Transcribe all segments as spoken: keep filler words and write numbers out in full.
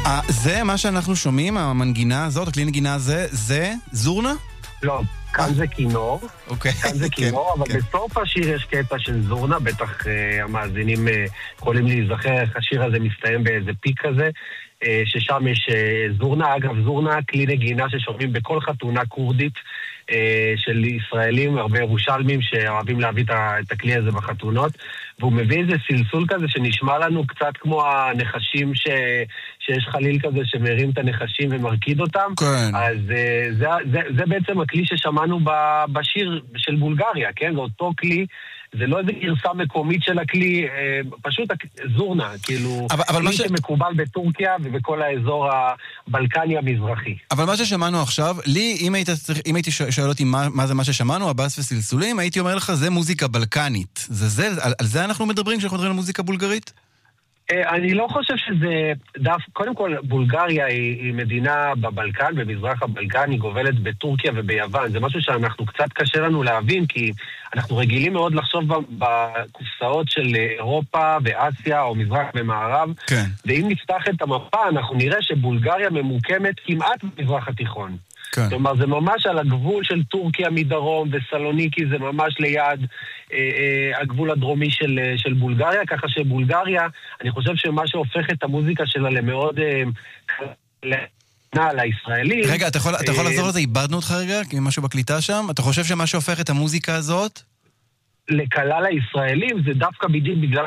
אה, זה מה שאנחנו שומעים, המנגינה הזאת, הכלי נגינה הזה, זה זורנה? לא, כאן זה כינור. אוקיי. כאן זה כינור, אבל בסוף השיר יש קטע של זורנה, בטח המאזינים יכולים להיזכר איך השיר הזה מסתיים באיזה פיק כזה, ששם יש זורנה. אגב, זורנה, כלי נגינה ששומעים בכל חתונה קורדית של ישראלים, הרבה ירושלמים שאוהבים להביא את הכלי הזה בחתונות, והוא מביא איזה סלסול כזה שנשמע לנו קצת כמו הנחשים ש... שיש חליל כזה שמרים את הנחשים ומרקיד אותם. כן. אז זה, זה, זה בעצם הכלי ששמענו בשיר של בולגריה, כן? זה אותו כלי, זה לא איזה גרסה מקומית של הכלי, פשוט זורנה, כאילו, אבל, אבל כלי ש... שמקובל בטורקיה ובכל האזור הבלקני המזרחי. אבל מה ששמענו עכשיו, לי, אם היית, אם הייתי שואל אותי מה, מה זה מה ששמענו, הבאס וסלסולים, הייתי אומר לך, זה מוזיקה בלקנית. זה זה, על, על זה אנחנו מדברים כשאנחנו מדברים על מוזיקה בולגרית? אני לא חושב שזה דף, קודם כל בולגריה היא, היא מדינה בבלקן, במזרח הבלקן, היא גובלת בטורקיה וביוון, זה משהו שאנחנו קצת קשה לנו להבין, כי אנחנו רגילים מאוד לחשוב בקופסאות של אירופה ואסיה או מזרח ומערב, כן. ואם נפתח את המפה אנחנו נראה שבולגריה ממוקמת כמעט במזרח התיכון. כן. כלומר, זה ממש על הגבול של טורקיה מדרום, וסלוניקי זה ממש ליד אה, אה, הגבול הדרומי של, אה, של בולגריה, ככה שבולגריה, אני חושב שמה שהופך את המוזיקה שלה למאוד אה, קלנה לישראלים. רגע, אתה יכול, אה, אתה יכול לחזור לזה? איבדנו אותך רגע, משהו בקליטה שם? אתה חושב שמה שהופך את המוזיקה הזאת? לקלה לישראלים, זה דווקא בדיוק בגלל...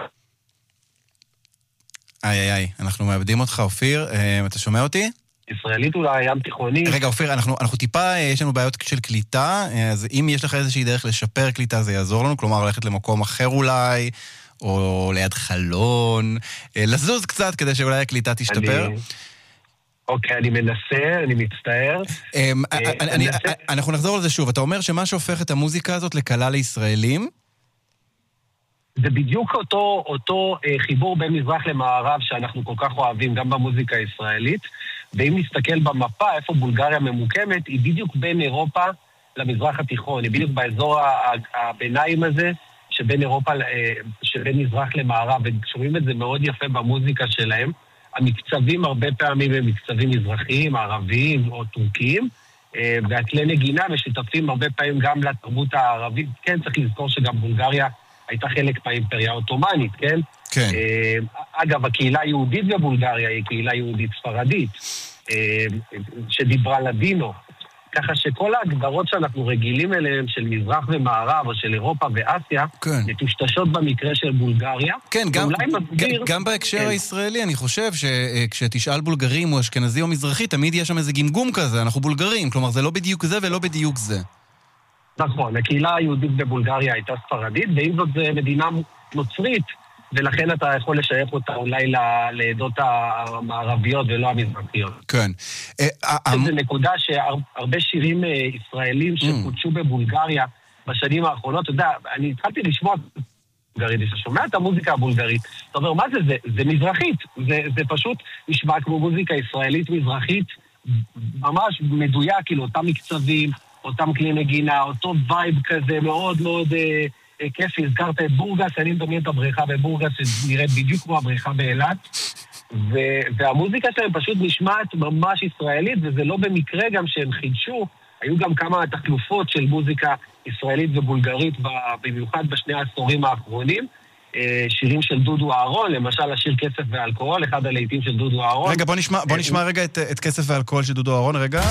איי איי איי, אנחנו מאבדים אותך, אופיר, אה, אתה שומע אותי? ישראלית אולי, ים תיכוני. רגע, אופיר, אנחנו, אנחנו טיפה, יש לנו בעיות של קליטה, אז אם יש לך איזושהי דרך לשפר קליטה, זה יעזור לנו, כלומר, ללכת למקום אחר אולי, או ליד חלון, לזוז קצת כדי שאולי הקליטה תשתפר. אני... אוקיי, אני מנסה, אני מצטער. אנחנו נחזור על זה שוב. אתה אומר שמה שהופך את המוזיקה הזאת לקלה לישראלים? זה בדיוק אותו, אותו חיבור בין מזרח למערב שאנחנו כל כך אוהבים, גם במוזיקה הישראלית. ואם נסתכל במפה, איפה בולגריה ממוקמת, היא בדיוק בין אירופה למזרח התיכון, היא בדיוק באזור הביניים הזה, שבין אירופה, שבין מזרח למערב, ושומעים את זה מאוד יפה במוזיקה שלהם. המקצבים הרבה פעמים הם מקצבים מזרחיים, ערביים או טורקיים, והכלי נגינה משותפים הרבה פעמים גם לתרבות הערבית. כן, צריך לזכור שגם בולגריה הייתה חלק מהאימפריה האוטומנית, כן? כן. אגב, הקהילה היהודית בבולגריה היא קהילה יהודית ספרדית, שדיברה לדינו. ככה שכל ההגדרות שאנחנו רגילים אליהם של מזרח ומערב או של אירופה ואסיה, כן. מטושטשות במקרה של בולגריה. כן, גם, מסביר... גם בהקשר כן. הישראלי, אני חושב שכשתשאל בולגרים או אשכנזי או מזרחי, תמיד יש שם איזה גמגום כזה, אנחנו בולגרים, כלומר זה לא בדיוק זה ולא בדיוק זה. נכון, הקהילה היהודית בבולגריה הייתה ספרדית, ואם זאת מדינה נוצרית, ולכן אתה יכול לשייך אותה אולי לעדות המערביות ולא המזרחיות. כן. זו נקודה שהרבה שירים ישראלים שקודשו בבולגריה בשנים האחרונות, אתה יודע, אני התחלתי לשמוע בולגרית, ששומע את המוזיקה הבולגרית, אתה אומר, מה זה? זה, זה מזרחית, זה, זה פשוט נשמע כמו מוזיקה ישראלית מזרחית, ממש מדויק, כאילו אותם מקצבים, אותם כלי נגינה, אותו וייב כזה מאוד מאוד... כיף, הזכרת את בורגס, אני מדמיין את הבריכה בבורגס, שנראית בדיוק כמו הבריכה באילת, והמוזיקה שלהם פשוט נשמעת ממש ישראלית, וזה לא במקרה גם שהם חידשו, היו גם כמה תחלופות של מוזיקה ישראלית ובולגרית, במיוחד בשני העשורים האחרונים, שירים של דודו אהרון, למשל השיר כסף ואלכוהול, אחד הלהיטים של דודו אהרון. רגע, בוא נשמע, בוא נשמע רגע את, את כסף ואלכוהול של דודו אהרון, רגע.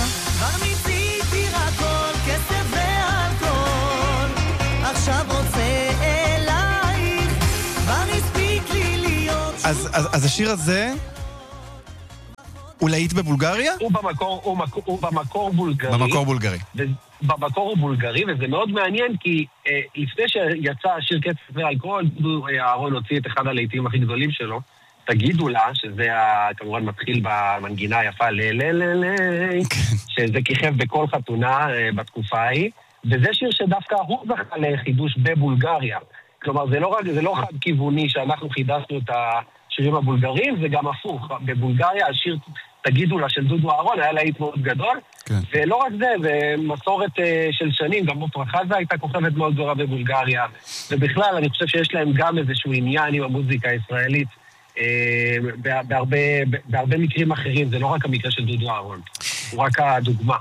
אז, אז, אז השיר הזה הוא להיט בבולגריה? הוא במקור, הוא, מקור, הוא במקור בולגרי. במקור בולגרי. במקור הוא בולגרי, וזה מאוד מעניין, כי אה, לפני שיצא השיר כסף ואלכוהול, דודו אהרון הוציא את אחד הלהיטים הכי גדולים שלו, תגידו לה, שזה כמובן מתחיל במנגינה היפה, ל ל ל ל שזה כיכב בכל חתונה אה, בתקופה ההיא, וזה שיר שדווקא הוא זכה לחידוש בבולגריה. כלומר, זה לא רק, זה לא חד כיווני שאנחנו חידשנו את השירים הבולגרים, זה גם הפוך. בבולגריה השיר, תגידו לה, של דודו אהרון, היה להיט מאוד גדול, כן. ולא רק זה, זה מסורת uh, של שנים, גם עופרה חזה הייתה כוכבת מאוד גדולה בבולגריה, ובכלל, אני חושב שיש להם גם איזשהו עניין עם המוזיקה הישראלית, uh, בהרבה, בהרבה מקרים אחרים, זה לא רק המקרה של דודו אהרון, הוא רק הדוגמה.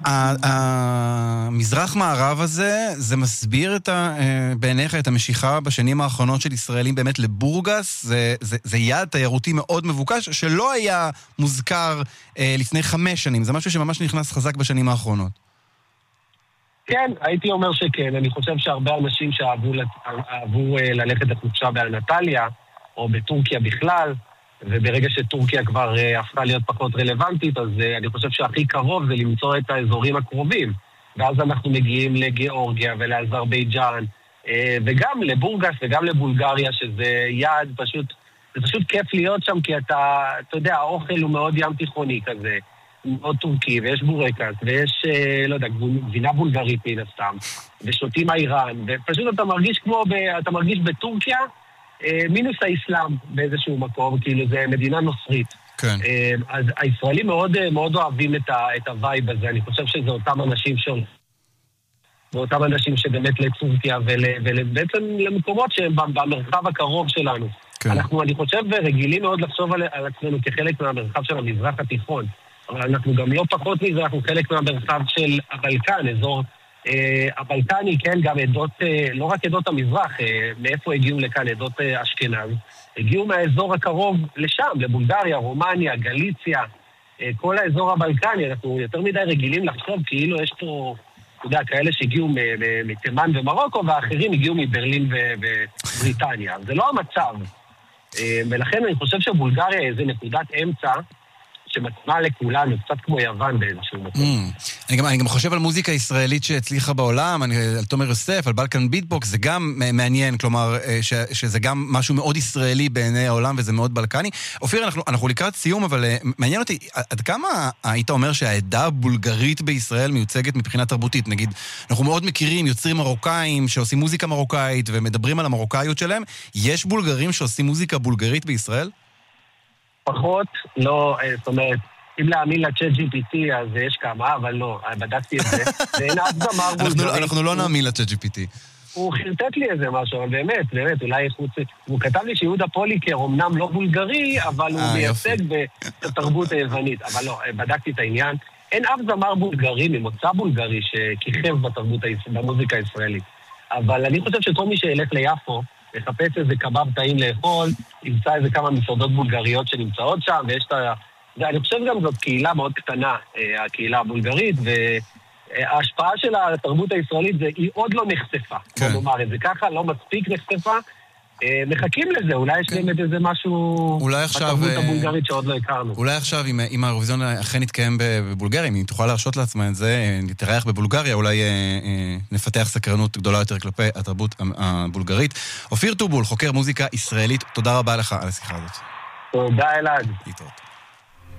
המזרח מערב הזה, זה מסביר את ה, בעיניך את המשיכה בשנים האחרונות של ישראלים באמת לבורגס, זה, זה, זה יעד תיירותי מאוד מבוקש, שלא היה מוזכר לפני חמש שנים, זה משהו שממש נכנס חזק בשנים האחרונות. כן, הייתי אומר שכן, אני חושב שהרבה אנשים שאהבו ללכת לחופשה באנטליה, או בטורקיה בכלל, וברגע שטורקיה כבר uh, הפכה להיות פחות רלוונטית, אז uh, אני חושב שהכי קרוב זה למצוא את האזורים הקרובים. ואז אנחנו מגיעים לגיאורגיה ולאזרבייג'אן, uh, וגם לבורגס וגם לבולגריה, שזה יעד פשוט, זה פשוט כיף להיות שם, כי אתה, אתה יודע, האוכל הוא מאוד ים תיכוני כזה, מאוד טורקי, ויש בורקס, ויש, uh, לא יודע, גבינה בולגרית מן הסתם, ושותים איראן, ופשוט אתה מרגיש כמו, ב, אתה מרגיש בטורקיה, מינוס האסלאם באיזשהו מקום, כאילו זה מדינה נוצרית. כן. אז הישראלים מאוד, מאוד אוהבים את, ה, את הווייב הזה, אני חושב שזה אותם אנשים שול. ואותם אנשים שבאמת לטורקיה ובעצם למקומות שהם במרחב הקרוב שלנו. כן. אנחנו, אני חושב, רגילים מאוד לחשוב על, על עצמנו כחלק מהמרחב של המזרח התיכון, אבל אנחנו גם לא פחות מזה, אנחנו חלק מהמרחב של הבלקן, אזור הבלקני, כן, גם עדות, לא רק עדות המזרח, מאיפה הגיעו לכאן עדות אשכנז, הגיעו מהאזור הקרוב לשם, לבולגריה, רומניה, גליציה, כל האזור הבלקני, אנחנו יותר מדי רגילים לחשוב, כאילו יש פה, אתה יודע, כאלה שהגיעו מתימן ומרוקו, והאחרים הגיעו מברלין ובריטניה. זה לא המצב. ולכן אני חושב שבולגריה היא איזה נקודת אמצע, שמתאימה לכולנו, קצת כמו יוון באיזשהו מקום. Mm. אני, גם, אני גם חושב על מוזיקה ישראלית שהצליחה בעולם, אני, על תומר יוסף, על בלקן ביטבוקס, זה גם מעניין, כלומר, ש, שזה גם משהו מאוד ישראלי בעיני העולם, וזה מאוד בלקני. אופיר, אנחנו, אנחנו לקראת סיום, אבל מעניין אותי, עד כמה היית אומר שהעדה הבולגרית בישראל מיוצגת מבחינה תרבותית? נגיד, אנחנו מאוד מכירים יוצרים מרוקאים שעושים מוזיקה מרוקאית, ומדברים על המרוקאיות שלהם. יש בולגרים שעושים מוזיקה בולגרית בישראל? פחות, לא, זאת אומרת, אם להאמין ל-צ'אט ג'י פי טי, אז יש כמה, אבל לא, בדקתי את זה, ואין אף זמר בולגרי. אנחנו לא נאמין ל-צ'אט ג'י פי טי. הוא חרטט לי איזה משהו, אבל באמת, באמת, אולי חוץ... הוא כתב לי שיהודה פוליקר, אמנם לא בולגרי, אבל הוא מייצג בתרבות היוונית, אבל לא, בדקתי את העניין. אין אף זמר בולגרי, ממוצא בולגרי, שכיכב בתרבות, במוזיקה הישראלית. אבל אני חושב שכל מי שילך ליפו, לחפש איזה קבב טעים לאכול, ימצא איזה כמה מסעדות בולגריות שנמצאות שם, ויש את ה... ואני חושב גם זאת קהילה מאוד קטנה, הקהילה הבולגרית, וההשפעה של התרבות הישראלית זה, היא עוד לא נחשפה. כן. בוא נאמר את זה ככה, לא מספיק נחשפה. מחכים לזה, אולי יש להם איזה משהו בתרבות הבולגרית שעוד לא הכרנו. אולי עכשיו, אם האירוויזיון אכן יתקיים בבולגריה, אם היא תוכל להרשות לעצמה את זה, נתארח בבולגריה, אולי נפתח סקרנות גדולה יותר כלפי התרבות הבולגרית. אופיר טובול, חוקר מוזיקה ישראלית, תודה רבה לך על השיחה הזאת. תודה אלעד. להתראות.